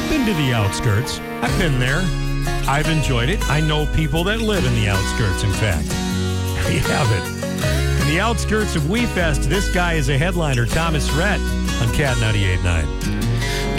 I've been to the outskirts. I've been there. I've enjoyed it. I know people that live in the outskirts, in fact. You have it. In the outskirts of WeFest, this guy is a headliner, Thomas Rhett, on Cat 98.9.